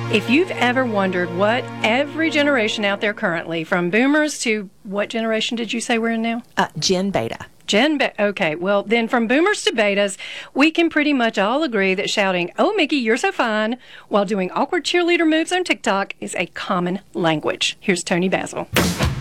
If you've ever wondered what every generation out there currently, from boomers to what generation did you say we're in now? Gen Beta. Okay, well, then from boomers to betas, we can pretty much all agree that shouting, "Oh, Mickey, you're so fine," while doing awkward cheerleader moves on TikTok is a common language. Here's Tony Basil.